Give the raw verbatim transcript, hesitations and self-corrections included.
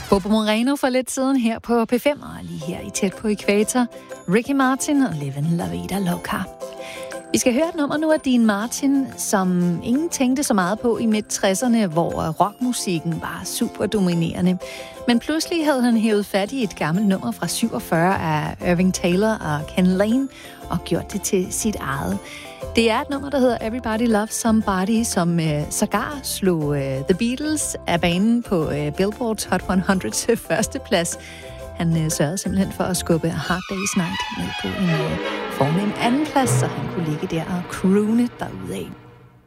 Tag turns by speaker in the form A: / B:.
A: Bobo Moreno for lidt siden her på P fem, og lige her i Tæt på Ækvator. Ricky Martin og Livin' La Vida Loca. Vi skal høre et nummer nu af Dean Martin, som ingen tænkte så meget på i midt tresserne, hvor rockmusikken var super dominerende. Men pludselig havde han hævet fat i et gammelt nummer fra syvogfyrre af Irving Taylor og Ken Lane og gjort det til sit eget. Det er et nummer, der hedder Everybody Loves Somebody, som øh, sågar slog øh, The Beatles af banen på øh, Billboard's Hot hundrede til førsteplads. Han øh, sørgede simpelthen for at skubbe A Hard Day's Night ned på en øh, fornem anden plads, så han kunne ligge der og croone derudad.